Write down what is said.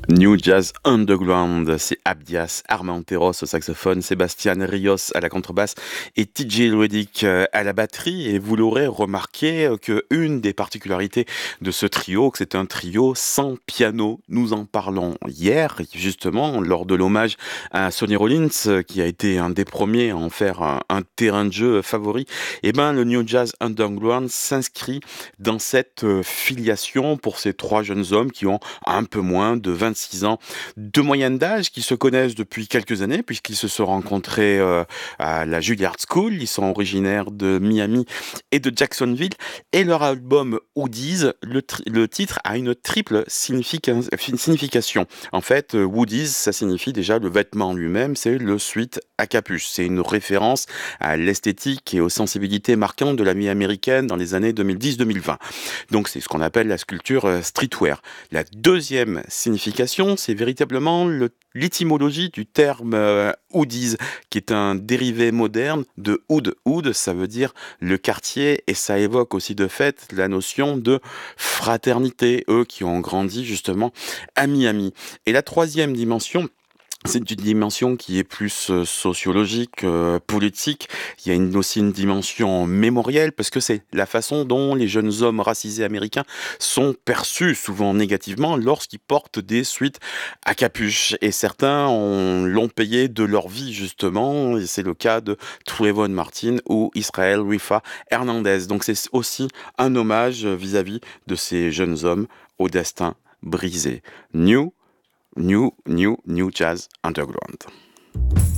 New Jazz Underground, c'est Abdias Armenteros au saxophone, Sébastien Rios à la contrebasse et TJ Luedick à la batterie. Et vous l'aurez remarqué que une des particularités de ce trio, que c'est un trio sans piano. Nous en parlons hier, justement, lors de l'hommage à Sonny Rollins, qui a été un des premiers à en faire un terrain de jeu favori. Et ben, le New Jazz Underground s'inscrit dans cette filiation pour ces trois jeunes hommes qui ont un peu moins de 26 ans de moyenne d'âge, qui se connaissent depuis quelques années puisqu'ils se sont rencontrés à la Juilliard School. Ils sont originaires de Miami et de Jacksonville, et leur album Woodies, le titre a une triple signification. En fait, Woodies, ça signifie déjà le vêtement lui-même, c'est le sweat à capuche. C'est une référence à l'esthétique et aux sensibilités marquantes de la vie américaine dans les années 2010-2020. Donc c'est ce qu'on appelle la sculpture streetwear. La deuxième signification, c'est véritablement l'étymologie du terme hoodies, qui est un dérivé moderne de hood. Hood, ça veut dire le quartier, et ça évoque aussi de fait la notion de fraternité, eux qui ont grandi justement à Miami. Et la troisième dimension, c'est une dimension qui est plus sociologique, politique. Il y a aussi une dimension mémorielle, parce que c'est la façon dont les jeunes hommes racisés américains sont perçus, souvent négativement, lorsqu'ils portent des suites à capuche. Et certains l'ont payé de leur vie, justement. Et c'est le cas de Trayvon Martin ou Israel Rifa Hernandez. Donc c'est aussi un hommage vis-à-vis de ces jeunes hommes au destin brisé. New Jazz Underground.